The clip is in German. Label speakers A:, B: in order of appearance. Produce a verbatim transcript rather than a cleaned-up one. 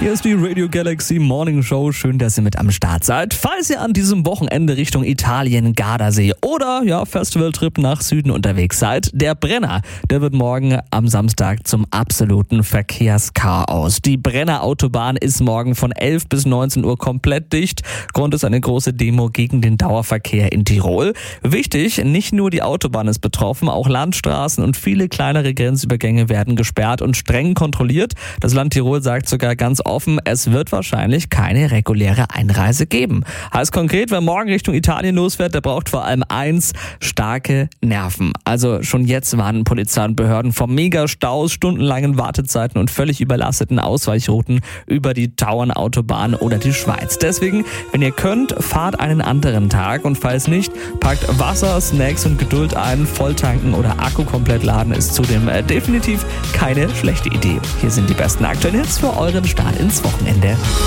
A: Hier ist die Radio Galaxy Morning Show. Schön, dass ihr mit am Start seid. Falls ihr an diesem Wochenende Richtung Italien, Gardasee oder ja Festivaltrip nach Süden unterwegs seid, der Brenner, der wird morgen am Samstag zum absoluten Verkehrschaos. Die Brenner Autobahn ist morgen von elf bis neunzehn Uhr komplett dicht. Grund ist eine große Demo gegen den Dauerverkehr in Tirol. Wichtig, nicht nur die Autobahn ist betroffen, auch Landstraßen und viele kleinere Grenzübergänge werden gesperrt und streng kontrolliert. Das Land Tirol sagt sogar ganz offen, es wird wahrscheinlich keine reguläre Einreise geben. Heißt konkret, wer morgen Richtung Italien losfährt, der braucht vor allem eins, starke Nerven. Also schon jetzt warnen Polizei und Behörden vor Megastaus, stundenlangen Wartezeiten und völlig überlasteten Ausweichrouten über die Tauernautobahn oder die Schweiz. Deswegen, wenn ihr könnt, fahrt einen anderen Tag und falls nicht, packt Wasser, Snacks und Geduld ein. Volltanken oder Akku komplett laden ist zudem äh, definitiv keine schlechte Idee. Hier sind die besten aktuellen Hits für euren Start ins Wochenende.